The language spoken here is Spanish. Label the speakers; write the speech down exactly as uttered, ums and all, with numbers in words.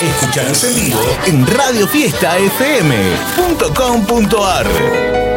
Speaker 1: Escuchanos en vivo en radio fiesta f m punto com punto a r.